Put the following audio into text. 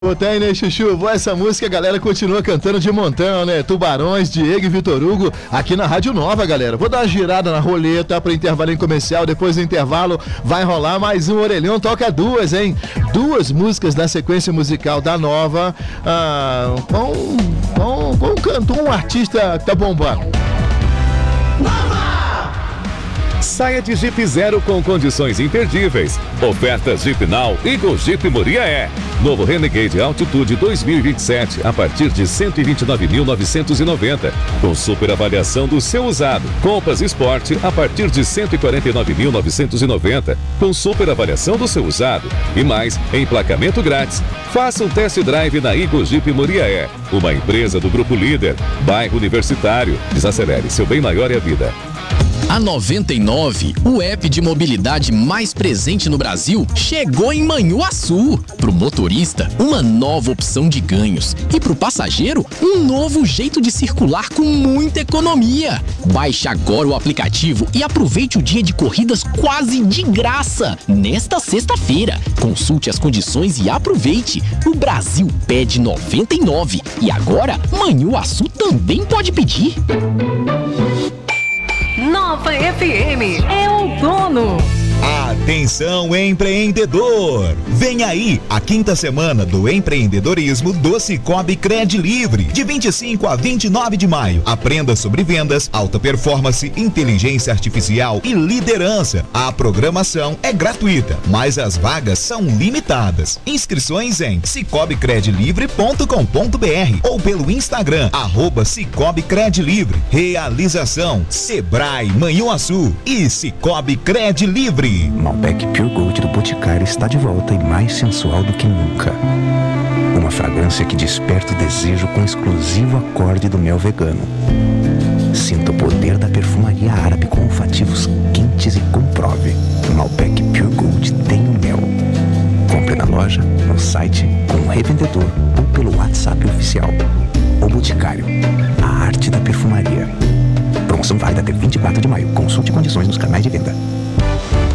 Tem, né, Chuchu? Boa essa música, a galera continua cantando de montão, né? Tubarões, Diego e Vitor Hugo, aqui na Rádio Nova, galera. Vou dar uma girada na roleta para intervalo comercial, depois do intervalo vai rolar mais um Orelhão Toca Duas, hein? Duas músicas da sequência musical da Nova, com um artista que tá bombando. Saia de Jeep Zero com condições imperdíveis. Ofertas Jeep Now e Go Jeep Moriaé. Novo Renegade Altitude 2027 a partir de R$ 129.990. Com super avaliação do seu usado. Compass Sport a partir de R$ 149.990. Com super avaliação do seu usado. E mais, emplacamento grátis. Faça um test drive na Go Jeep Moriaé. Uma empresa do Grupo Líder. Bairro Universitário. Desacelere, seu bem maior é a vida. A 99, o app de mobilidade mais presente no Brasil, chegou em Manhuaçu. Pro motorista, uma nova opção de ganhos. E pro passageiro, um novo jeito de circular com muita economia. Baixe agora o aplicativo e aproveite o dia de corridas quase de graça. Nesta sexta-feira, consulte as condições e aproveite. O Brasil pede 99. E agora, Manhuaçu também pode pedir. Nova FM é outono. Atenção, empreendedor! Vem aí a quinta semana do empreendedorismo do Sicoob Cred Livre, de 25 a 29 de maio. Aprenda sobre vendas, alta performance, inteligência artificial e liderança. A programação é gratuita, mas as vagas são limitadas. Inscrições em sicobcredlivre.com.br ou pelo Instagram, @Sicoob Cred Livre. Realização Sebrae Manhuaçu e Sicoob Cred Livre. Malbec Pure Gold do Boticário está de volta e mais sensual do que nunca. Uma fragrância que desperta o desejo com o exclusivo acorde do mel vegano. Sinta o poder da perfumaria árabe com olfativos quentes e comprove. Malbec Pure Gold tem o mel. Compre na loja, no site, com um revendedor ou pelo WhatsApp oficial. O Boticário, a arte da perfumaria. Promoção válida até 24 de maio. Consulte condições nos canais de venda.